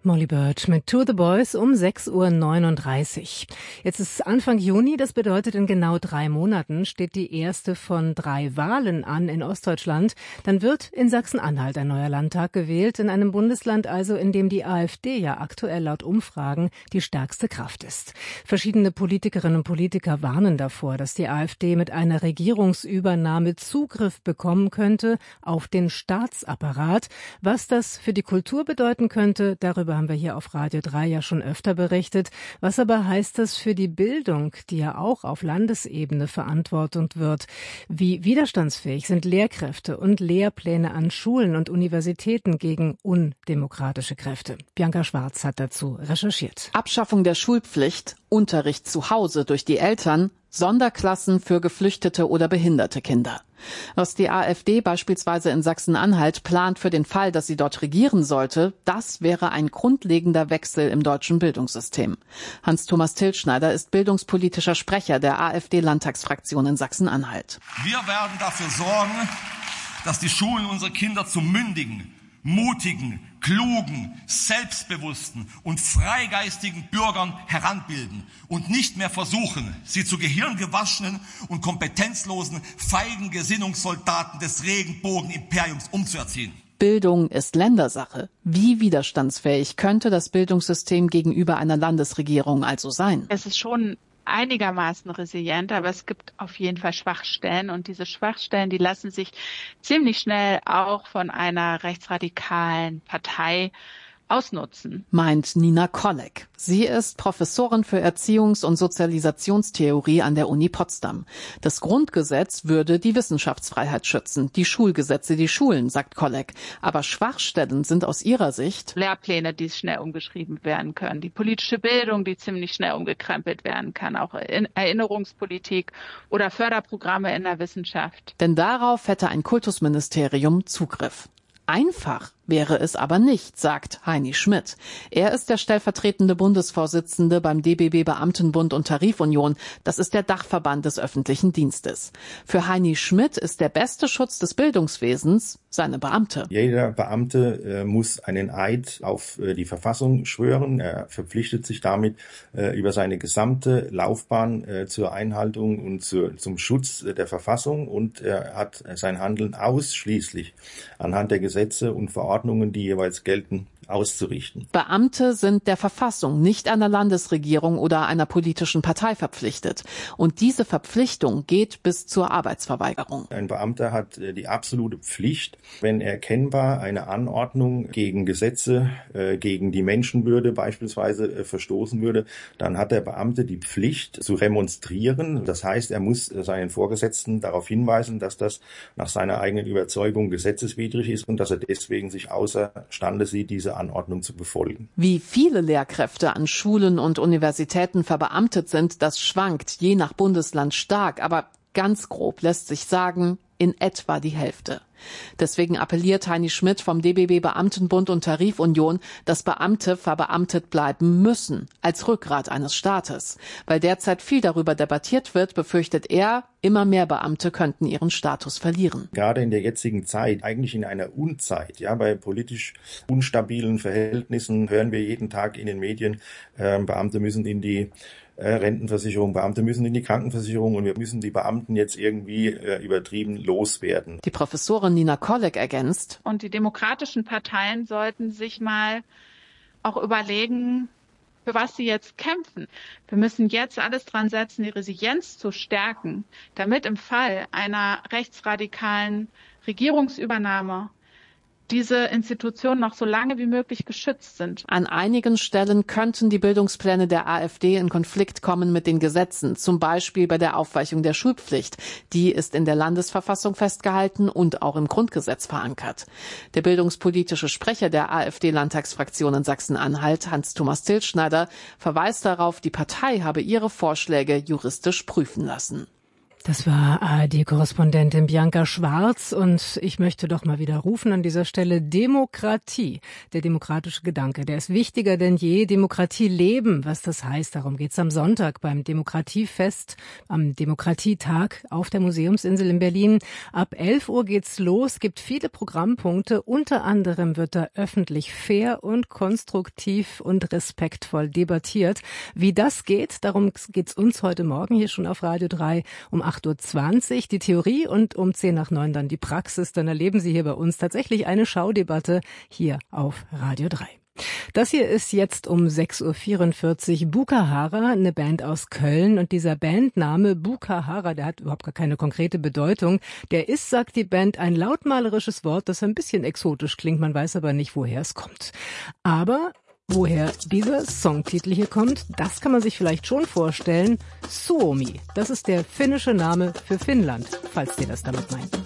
Molly Birch mit To the Boys um 6:39 Uhr. Jetzt ist Anfang Juni, das bedeutet, in genau 3 Monaten steht die erste von 3 Wahlen an in Ostdeutschland. Dann wird in Sachsen-Anhalt ein neuer Landtag gewählt, in einem Bundesland also, in dem die AfD ja aktuell laut Umfragen die stärkste Kraft ist. Verschiedene Politikerinnen und Politiker warnen davor, dass die AfD mit einer Regierungsübernahme Zugriff bekommen könnte auf den Staatsapparat. Was das für die Kultur bedeuten könnte, darüber haben wir hier auf Radio 3 ja schon öfter berichtet. Was aber heißt das für die Bildung, die ja auch auf Landesebene verantwortet wird? Wie widerstandsfähig sind Lehrkräfte und Lehrpläne an Schulen und Universitäten gegen undemokratische Kräfte? Bianca Schwarz hat dazu recherchiert. Abschaffung der Schulpflicht, Unterricht zu Hause durch die Eltern, Sonderklassen für geflüchtete oder behinderte Kinder. Was die AfD beispielsweise in Sachsen-Anhalt plant für den Fall, dass sie dort regieren sollte, das wäre ein grundlegender Wechsel im deutschen Bildungssystem. Hans-Thomas Tilschneider ist bildungspolitischer Sprecher der AfD-Landtagsfraktion in Sachsen-Anhalt. Wir werden dafür sorgen, dass die Schulen unsere Kinder zu mündigen, mutigen, klugen, selbstbewussten und freigeistigen Bürgern heranbilden und nicht mehr versuchen, sie zu gehirngewaschenen und kompetenzlosen, feigen Gesinnungssoldaten des Regenbogenimperiums umzuerziehen. Bildung ist Ländersache. Wie widerstandsfähig könnte das Bildungssystem gegenüber einer Landesregierung also sein? Es ist schon einigermaßen resilient, aber es gibt auf jeden Fall Schwachstellen und diese Schwachstellen, die lassen sich ziemlich schnell auch von einer rechtsradikalen Partei ausnutzen. Meint Nina Kolleg. Sie ist Professorin für Erziehungs- und Sozialisationstheorie an der Uni Potsdam. Das Grundgesetz würde die Wissenschaftsfreiheit schützen, die Schulgesetze die Schulen, sagt Kolleg. Aber Schwachstellen sind aus ihrer Sicht Lehrpläne, die schnell umgeschrieben werden können, die politische Bildung, die ziemlich schnell umgekrempelt werden kann, auch Erinnerungspolitik oder Förderprogramme in der Wissenschaft. Denn darauf hätte ein Kultusministerium Zugriff. Einfach wäre es aber nicht, sagt Heini Schmidt. Er ist der stellvertretende Bundesvorsitzende beim DBB Beamtenbund und Tarifunion. Das ist der Dachverband des öffentlichen Dienstes. Für Heini Schmidt ist der beste Schutz des Bildungswesens seine Beamte. Jeder Beamte muss einen Eid auf die Verfassung schwören. Er verpflichtet sich damit über seine gesamte Laufbahn zur Einhaltung und zum Schutz der Verfassung, und er hat sein Handeln ausschließlich anhand der Gesetze und Verordnungen, die jeweils gelten, auszurichten. Beamte sind der Verfassung, nicht einer Landesregierung oder einer politischen Partei verpflichtet. Und diese Verpflichtung geht bis zur Arbeitsverweigerung. Ein Beamter hat die absolute Pflicht, wenn erkennbar eine Anordnung gegen Gesetze, gegen die Menschenwürde beispielsweise verstoßen würde, dann hat der Beamte die Pflicht zu remonstrieren. Das heißt, er muss seinen Vorgesetzten darauf hinweisen, dass das nach seiner eigenen Überzeugung gesetzeswidrig ist und dass er deswegen sich außerstande sieht, diese Anordnung zu befolgen. Wie viele Lehrkräfte an Schulen und Universitäten verbeamtet sind, das schwankt je nach Bundesland stark, aber ganz grob lässt sich sagen, in etwa die Hälfte. Deswegen appelliert Heini Schmidt vom DBB Beamtenbund und Tarifunion, dass Beamte verbeamtet bleiben müssen, als Rückgrat eines Staates. Weil derzeit viel darüber debattiert wird, befürchtet er, immer mehr Beamte könnten ihren Status verlieren. Gerade in der jetzigen Zeit, eigentlich in einer Unzeit, ja, bei politisch unstabilen Verhältnissen, hören wir jeden Tag in den Medien, Beamte müssen in die Rentenversicherung, Beamte müssen in die Krankenversicherung, und wir müssen die Beamten jetzt irgendwie übertrieben loswerden. Die Professorin Nina Kolleg ergänzt: Und die demokratischen Parteien sollten sich mal auch überlegen, für was sie jetzt kämpfen. Wir müssen jetzt alles dran setzen, die Resilienz zu stärken, damit im Fall einer rechtsradikalen Regierungsübernahme diese Institutionen noch so lange wie möglich geschützt sind. An einigen Stellen könnten die Bildungspläne der AfD in Konflikt kommen mit den Gesetzen, zum Beispiel bei der Aufweichung der Schulpflicht. Die ist in der Landesverfassung festgehalten und auch im Grundgesetz verankert. Der bildungspolitische Sprecher der AfD-Landtagsfraktion in Sachsen-Anhalt, Hans-Thomas Tilschneider, verweist darauf, die Partei habe ihre Vorschläge juristisch prüfen lassen. Das war ARD-Korrespondentin Bianca Schwarz und ich möchte doch mal wieder rufen an dieser Stelle: Demokratie, der demokratische Gedanke, der ist wichtiger denn je. Demokratie leben, was das heißt, darum geht's am Sonntag beim Demokratiefest, am Demokratietag auf der Museumsinsel in Berlin. Ab 11 Uhr geht's los, gibt viele Programmpunkte, unter anderem wird da öffentlich fair und konstruktiv und respektvoll debattiert. Wie das geht, darum geht's uns heute Morgen hier schon auf Radio 3 um 8.20 Uhr die Theorie und um 8:50 dann die Praxis. Dann erleben Sie hier bei uns tatsächlich eine Schaudebatte hier auf Radio 3. Das hier ist jetzt um 6.44 Uhr Bukahara, eine Band aus Köln. Und dieser Bandname Bukahara, der hat überhaupt gar keine konkrete Bedeutung. Der ist, sagt die Band, ein lautmalerisches Wort, das ein bisschen exotisch klingt. Man weiß aber nicht, woher es kommt. Aber woher dieser Songtitel hier kommt, das kann man sich vielleicht schon vorstellen. Suomi, das ist der finnische Name für Finnland, falls ihr das damit meint.